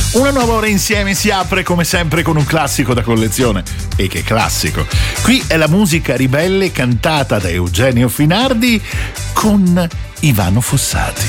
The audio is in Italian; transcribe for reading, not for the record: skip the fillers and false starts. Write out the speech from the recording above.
Una nuova ora insieme si apre come sempre con un classico da collezione. E che classico! Qui è la musica ribelle cantata da Eugenio Finardi con Ivano Fossati.